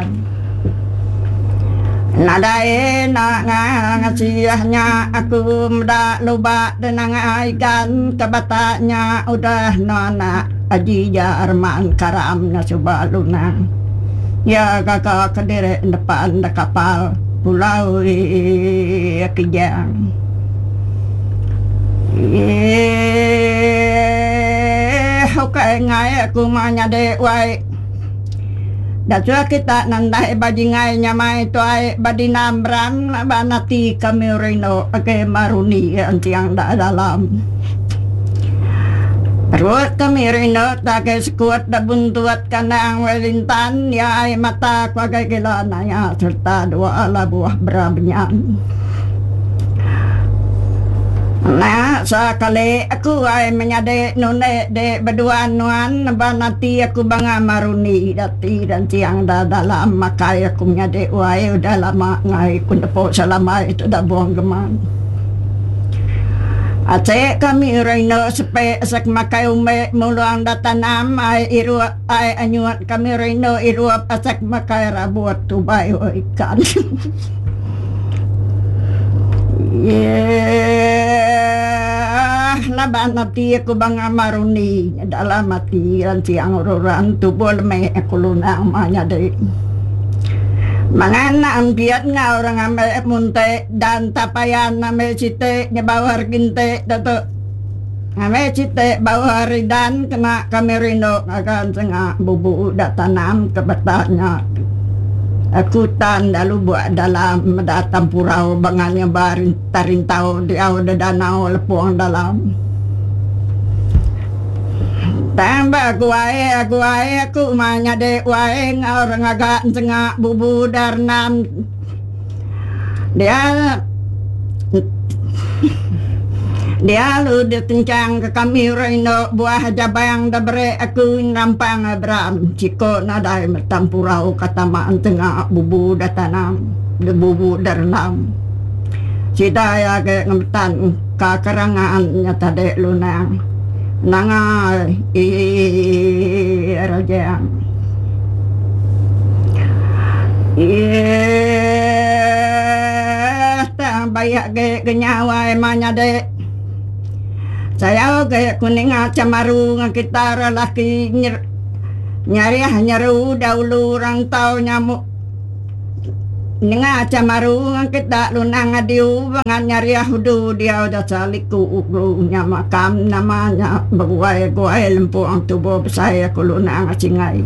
Nadai na ngasiahnya aku muda luba denang aikan kebatanya udah nona aji jarman karamnya subalunang ya kakak kediri depan de kapal pulau Kijang okay ngai aku manyade wai Dacua kita nandai bajingai nyamai tuai badinam bram banati kami rino ke maruni antiang da dalam. Perut kami rino tak sekuat da buntuat kanang welintan ya mata kuagai kilananya serta dua ala buah beramnyan. Nah, sekali aku ay menyade nune de berduaan nuan banati aku banga maruni dati dan tiang da dalam makai aku menyade wai udah lama ngai kundepo selama itu dah buang geman. Aceh kami rino sepe sak makai ume muluang da tanam ay iru ay anyuat kami rino iru asak makai rabuat tubai ikan. Laban mati aku banga maruni dalam mati siang orang tubuh lemeh aku lunang manya deh mangana ambiat nga orang ambil munte dan tapayan ambil cite nyebawar ginte dato ambil cite bawar dan kena kamerino akan tengah bubu datanam kebetarnya aku tan lalu buat dalam datang purau bangannya barin tarintau di awal danau lepuang dalam tambah aku manya dek wae orang agak tengah bubu darnam dia lu dia tencang ke kami rino buah jabang dabre aku nampang Abraham ciko nadai metampurau kata maan tengah bubu datanam de bubu darnam cidaya ke ngemetan kakarangan nyata dek lunang nanga rajang tak bayak ke nyawa emanya dek saya kayak kuning camaru kita lelaki nyari nyaru dahulu orang tahu nyamuk nenga camaru kita lunang adiu bangan nyari hudu dia udah saliku nya makam namanya beguai lempuang tubuh saya kulunang cingai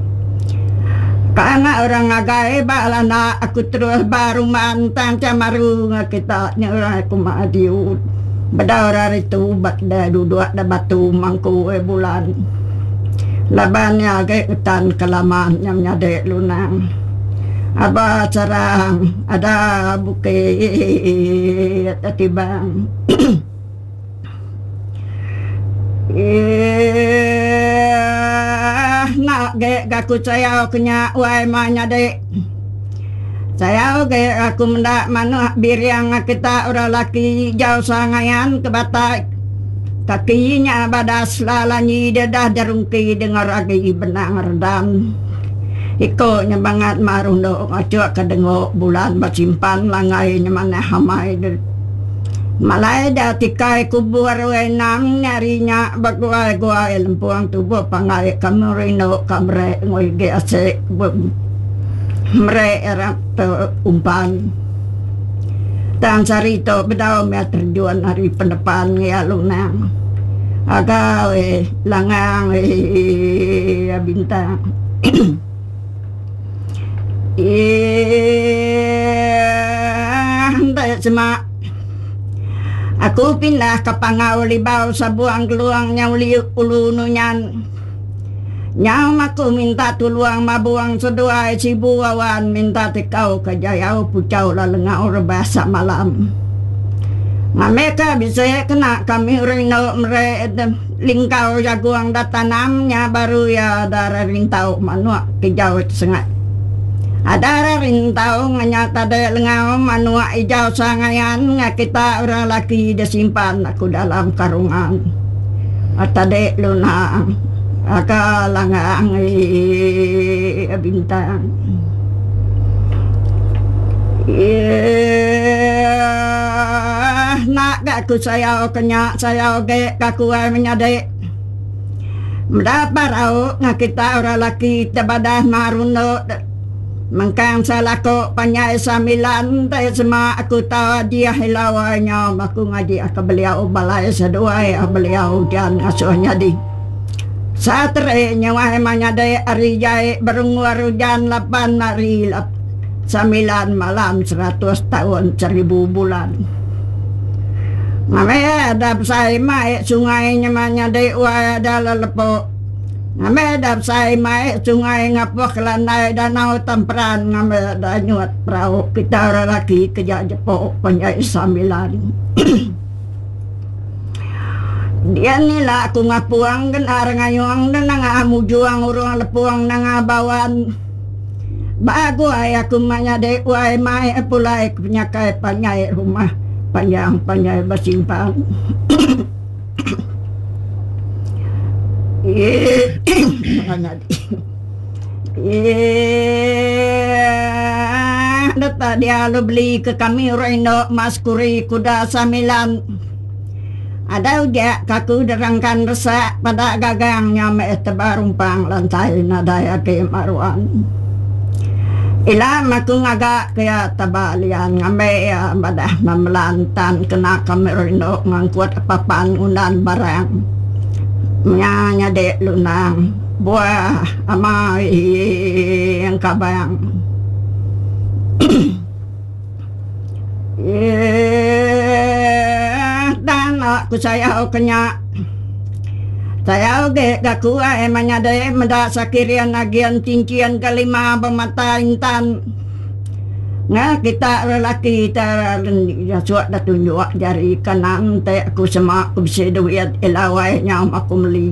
karena orang agai balana aku terus baru mantan camaru kita nyari aku adiu Bedaurar itu dah duduk ada batu mangku bulan labannya ke hutan kelamaan yang nyadek lunang apa carang ada bukit tibang nak ge gaku saya kenya wai manya dek saya aku mendak manu biriang kita orang laki jauh sangayan ke batak kakinya badas lalanyi dedah jarungki dengar lagi benang redam ikutnya banget marundo ngacuk kedengok bulan bersimpan langai nyamane hamai malai dah tikai kubur wenang nyarinya baguai lempuang tubuh pangai kamerino kamre ngoi gease mereka umpan tang sarito bedau mea terjuan hari pendepan ya lunang agak langang bintang tak semak aku pindah ke Pangau Libau sabuang keluangnya ulu nunyan nyam aku minta tuluang mabuang seduai cibu awan minta tikau ke jayau pucau lalengau rebasa malam Mereka bisa kena kami rino lingkau jaguang datanamnya baru ya darah rintau manua hijau sengat. Ada rintau nganyata de lengau manua hijau sangayan kita orang laki disimpan aku dalam karungan. Atade luna akalangang bintang. Nak aku saya kenyak saya ge kaku ai menyade. Mendapat au ngakita orang laki tebadah maruno mengkang salako panyai samilan te sema aku tahu dia hilawanya aku ngaji aku beliau balai seduai beliau dan asuhnya di satre nyawa menyade ari jai berunguar hujan 8 hari 9 malam 100 tahun 1000 bulan. Ngame dap sai mai sungai nyamanya de wa ada lepo. Ngame dap sai mai sungai ngapok lanai danau Tampran ngame da nyuat perahu kita orang laki keja jepo panyai samilan. Dia ni lah aku ngapuang genar ngayuang dan ngamu juang urang lepuang nangabawan. Bagu ay aku manya de wa mai pulai penyakai panyai rumah. Panjang bersimpan. Data dia lo beli ke kami Reno Mas Kuri kuda samilan. Ada uja kaku derangkan resak pada gagangnya me tebarumpang lantai nadaya ke maruan. Ilam aku ngagak kaya tabalian ngambe ya badah memelantan kena kamerino ngangkuat papan unan barang nyanya dek lunang buah amai yang kabang dan aku saya kenya saya oge gaku emangnya deh menda sakirian agian tincian kelima pemata intan. Nah kita lelaki kita ya suat dah tunjuk jari kanan te aku semak aku bisa duit elawai nyam aku meli.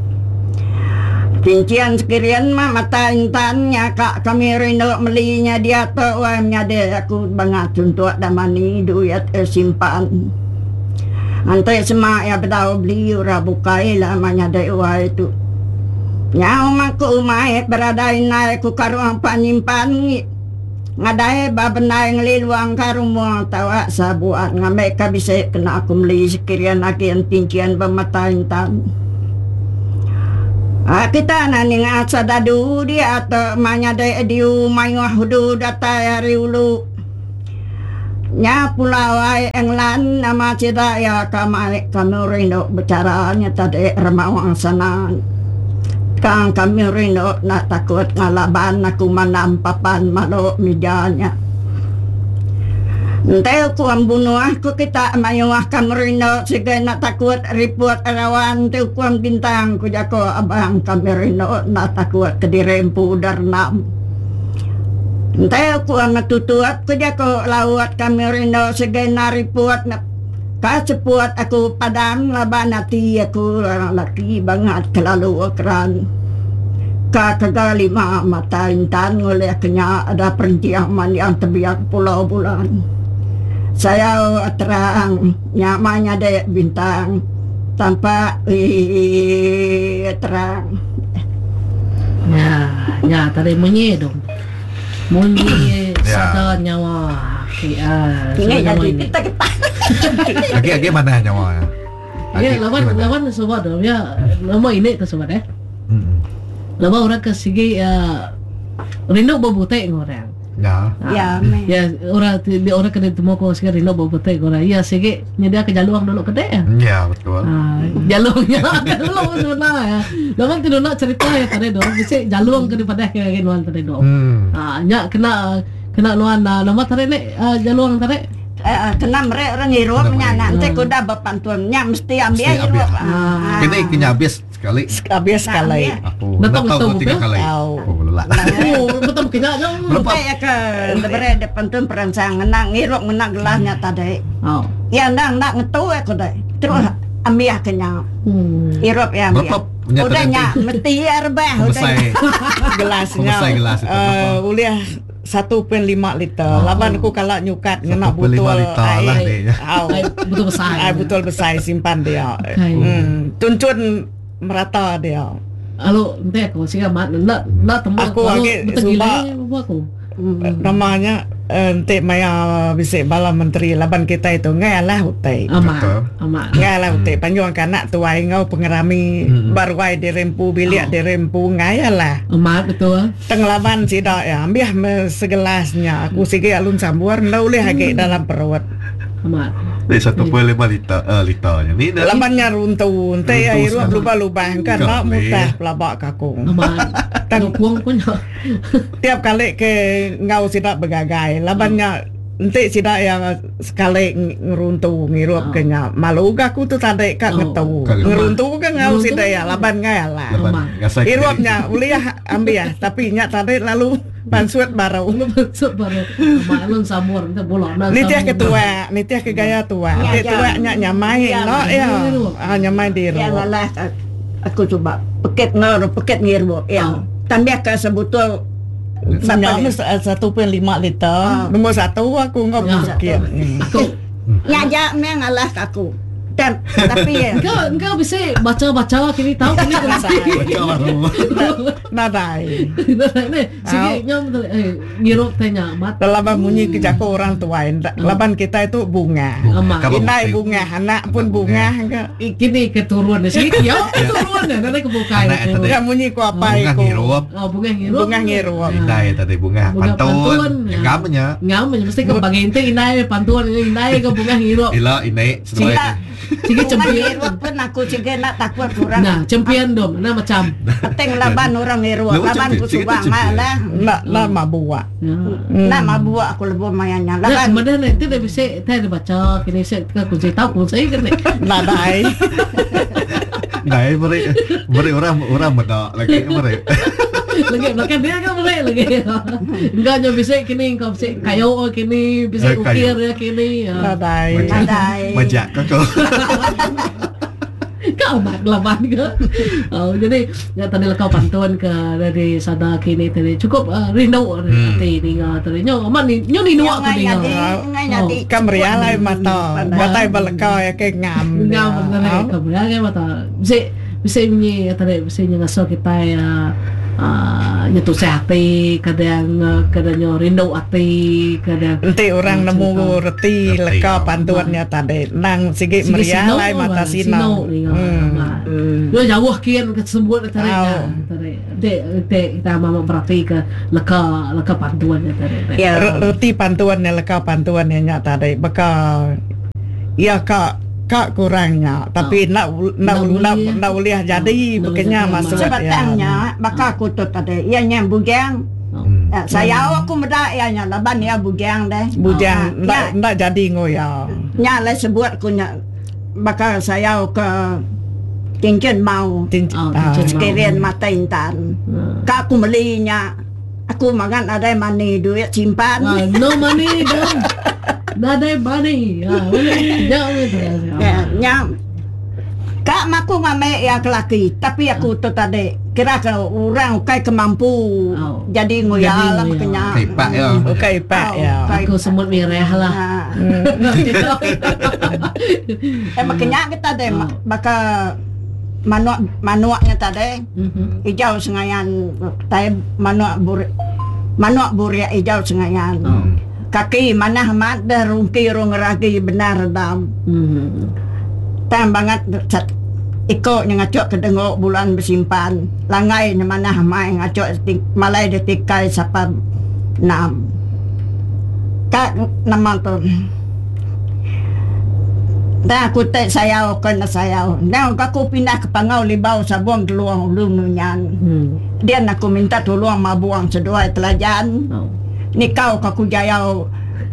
Tincian sekirian mah mata intannya kak kami rindu melinya dia tu emangnya deh aku bangat tuntuk damani duit simpan. Antai semak ya bedau beli ura bukai lah manya dewa itu. Nyau maku umai beradai naik ku karuang panimpan ngadai babenai ngeliluang karumua tawa sabuat ngamek kabise kena aku meli sekirian agian tincian pemata intan. Kita nani ngasa dadu dia atau manya de diu mayuah hudu data hari ulu. Nya pulawai englan nama cita ya kami rindu bicaranya tadi remawang sana kang kami rindu nak takut ngalaban aku manam papan malu mijanya entah aku ambunuh aku kita mayuah kami rindu sige nak takut riput rawan tu kuam bintang ku jako abang kami rindu nak takut kedirempu darnam. Entah aku amat tutuat kerja ko lawat kami rindu segenari puat nak kasepuat aku padam laban hati aku laki banget kelalu keran kagagali mata intan oleh kenya ada perinciaman yang terbiak pulau bulan saya terang nyamanya dek bintang tanpa terang ya tadi menye dong Muli sadar nyawa. Ini jadi kita. Lagi mana nyawa? Ya, lawan sobat dong ya. Lama ini tu sobat lama orang kesigi rindu bobute orang. Ya, orang kena temu ko sige rindu bobute orang. Ya, sige nyedia ke jaluang dulu kede ya. Ya, betul. Jaluangnya dulu sebenarnya. Lawan tu nak cerita ya tadi dong. Bisa jaluang ke daripada ke nuan tadi dong. Nya kena nuan nama tadi ni jaluang tadi. Kena mereka orang irupnya nanti kuda bepantunnya mesti ambil irup. Kena ikinya habis sekali. Habis sekali. Betul 3 kali. Betul kena dong. Betul ya ke mereka depantun perancang nang irup nang gelahnya tadi. Ya nang ngetu aku deh. Terus ambil kenyang. Irup ya ambil. Udahnya mesti arbah udah. Gelasnya. Uliah 1.5 liter. Laban aku kalau nyukat ngena botol air. Botol besar. Botol besar simpan dia. Tuncun merata dia. Halo, nanti aku sih nak temu aku lagi betul gila aku. Namanya ente maya bisik bala menteri laban kita itu ngalah utai. Amat. Ngalah utai panjang kanak tuai ngau pengerami baruai dirempu bilik dirempu ngayalah. Amat betul. Teng laban sida ya ambiah segelasnya aku sige alun sambuar ndauleh hage dalam perut. Amat. Ni 1.5 liternya ni dah. Labannya runtuh, teh air lubah-lubah kan nak mutah pelabak kakung. Amat. Tang kuang punya. Tiap kali ke ngau sidak begagai, labannya ente sidak yang sekali ngeruntuh ngirup kenya. Malu aku tu tadi kak ngetau. Ngeruntuh kan ngau sidak ya laban ngayalah. Irupnya uliah ambiah tapi nya tadi lalu pansuat baru. Malun samur kita bolak. Nitiah ketua, nitiah ke gaya tua. Tua nya nyamai no ya. Nyamai di ru. Ya ngalah aku coba peket ngirup ya. Tambah ke sebutul Sampai 1.5 liter. Nombor 1 aku ngomong sekian. Aku nyajak mengalah aku. Tapi ya engkau bisa baca kini tahu kini nadai sige nyom ngirup tanya mat laban bunyi kejako orang tua laban kita itu bunga inai bunga anak pun bunga kini keturunan sige ya keturunan nanti kebukai enggak bunyi ku apa iku bunga ngirup inai tadi bunga pantun ngamanya mesti ke bagente inai pantun inai ke bunga ngirup ila inai sige cempian pun aku sige nak takut kurang. Nah, cempian dom, nah macam. Penting laban orang ngirup, laban ku subang lah. Nak mabua. Nak mabua aku lebih mayanya. Laban mana nanti dah bisa tadi baca kini saya aku tahu saya kan. Nadai. Dai beri orang bedak lagi beri. Lagi belakang dia kan boleh lagi. Enggak nyo bisa kini kau bisa kayo kini bisa ukir ya kini. Nadai. Majak kau. Kau mat laban ke. Jadi ya tadi kau pantun ke dari sada kini tadi cukup rindu hati ni tadi nyo aman ni nyo ni nuak tadi ngati kamria lai mata batai balakau ya ke ngam benar kamria ke mata bisa ni tadi bisa ngaso kita ya nyetu hati kadang nyo rindu hati kadang nanti orang nemu reti leka pantuannya tadi nang sige meriah lai mata sinau lo jauh kian kesebut tadi kita mama berarti ke leka pantuannya tadi reti pantuannya leka pantuannya nya tadi bakal ya kak kurangnya tapi nak uliah jadi bukannya masuk sebatangnya bakal aku tu tadi ia nya bugang saya aku medak ia nya laban ia bugang deh bujang ndak jadi ngoya nya lai sebut ku nya bakal saya ke cincin mau sekalian mata intan kak aku belinya aku makan ada money duit simpan no money dong Nadai bani, nyam. Kak maku mame ya kelaki, tapi aku tu tadi kira ke orang kai kemampu, jadi ngoyalah kenyang. Kaipak ya, kaipak ya. Aku semut mirah lah. Makanya kita deh, bakal manuaknya tadi, hijau sengayan, tapi manuak buria hijau sengayan. Kaki mana mat dah rungki rong ragi benar dam. Tam banget ikut ngacok kedengok bulan bersimpan. Langai mana mai ngacok malai detikai sapa nam. Kak nama tu. Dah aku tak sayau kena sayau. Nah aku pindah ke Pangau Libau Sabuang Keluang Lununyan. Dia nak aku minta tolong mabuang sedua telajan. Ni kau kaku jayau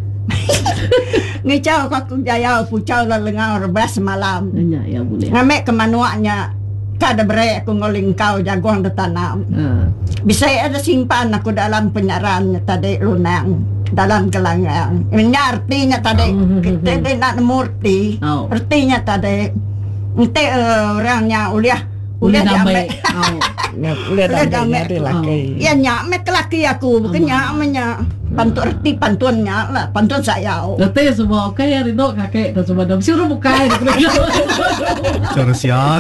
ngicau kaku jayau pucau lelengau rebas malam ya boleh ngamek kemanuaknya kada bere aku ngoling kau jagoan detanam bisa ada simpan aku dalam penyarannya tadi lunang dalam gelangang ini artinya tadi kita nak murti artinya tadi ente orangnya uliah Uliah damai. Uliah damai dia laki. Ya nyak mek laki aku, bukan nyak menya. Pantuannya lah, pantuan saya. Nanti semua okay Rino kakek dan semua dom suruh bukai. Cara sial.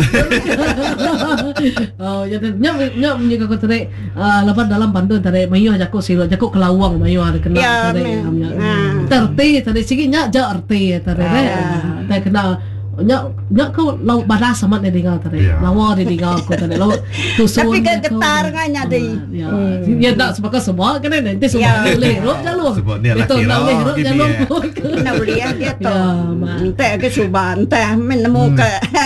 Oh, jadi nyak menjaga kau tarik lepas dalam pantuan tarik mayu jago silo jago kelawang mayu ada kena tarik. Terti tarik sikit nyak jauh arti tarik. Tarik kena nyak kau laut badas sama dia dengar tadi. Lawa dia dengar kau tadi. Laut tusun. Tapi kan getar nganya deh. Ya tak sebab semua kan nanti semua boleh rok jalur. Sebab ni laki rok jalur. Nak boleh dia tu. Ente ke suban ente menemu ke.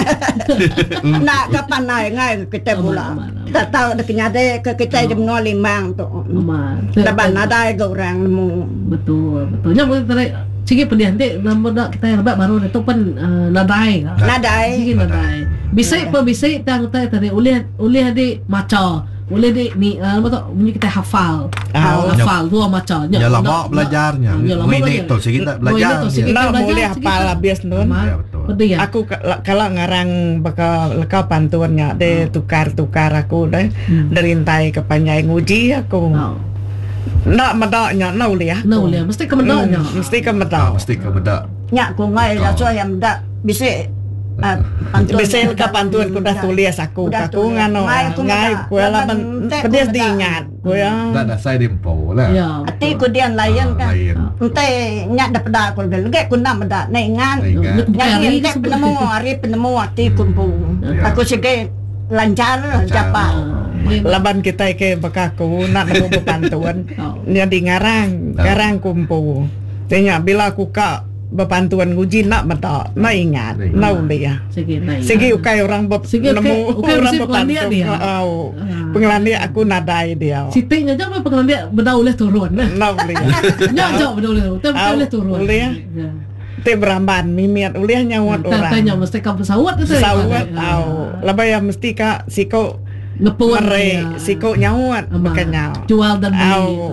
Nak kapan naik ngai kita pula. Tak tahu dah kenyade ke kita jam 05 tu. Dapat nadai ke orang nemu. Betul. Nyak boleh tarik sikit pedih nanti nama kita yang lebat baru itu pun nadai sikit nadai bisik tang tadi oleh adik maca oleh adik ni apa tu bunyi kita hafal dua maca ya lama belajarnya minit tu sikit tak belajar nak boleh hafal habis nun aku kalau ngarang bakal lekau pantuannya de tukar aku deh derintai ke panjai nguji aku nak medaknya nauliah mesti ke medaknya mesti ke medak nyak ku ngai dah so yang medak bisik bisik ke pantuan ku dah tulis aku ngano ngai ku lah pedes diingat ku ya dah saya dimpo lah ati ku dian layan kan ente nyak dah pedak ku lege ku nak medak ngan nyak ente penemu ati kumpu aku sige lancar cepat laban kita ke bakaku nak nemu bepantuan nya di ngarang kumpu tanya bila aku ka bepantuan nguji nak mata nak ingat nauliah segi ukai orang nemu orang bepantuan pengelandia aku nadai dia sitiknya jangan pengelandia bedaulah turun nauliah jangan bedaulah turun te beramban mimiat uliah nyawat orang tanya mesti ka pesawat labay mesti ka siko ngepuan siko nyawat makanya jual dan beli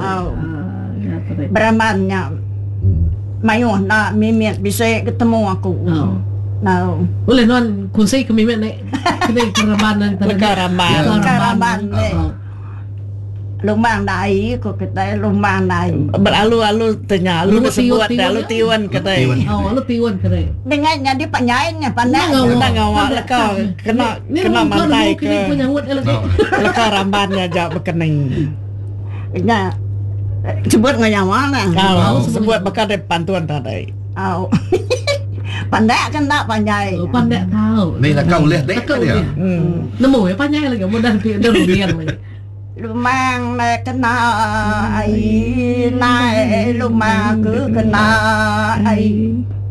beramannya mayu nak mimiat bisa ketemu aku boleh non kunci ke mimiat nek kena kerabanan keraban lumang dai ko kita lumang dai beralu tanya alu disebut alu tiwan kata alu tiwan kata dengannya di panyainnya pandai ngawak leka kena mantai ke leka rambannya jak bekening nya sebut ngayawa lah sebut bekas de pantuan tadi pandai kan tak pandai pandai tahu ni lah kau lihat dek dia nemu ya pandai lagi mudah dia rubian lumang nak kena ai nai lumang cứ kena ai